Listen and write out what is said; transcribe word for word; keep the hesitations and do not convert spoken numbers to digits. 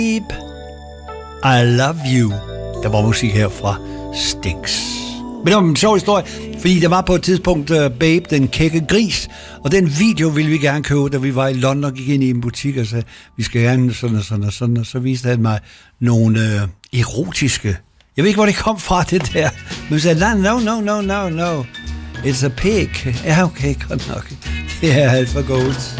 I love you. Der var musik her fra Styx. Men det var en sjov historie, fordi der var på et tidspunkt uh, Babe, den kække gris, og den video ville vi gerne købe, da vi var i London og gik ind i en butik og sagde, vi skal gerne sådan og sådan og sådan, og så viste han mig nogle uh, erotiske. Jeg ved ikke, hvor det kom fra, det der. Men vi sagde, no, no, no, no, no. It's a pig. Ja, okay, godt nok. Det er alt for godt.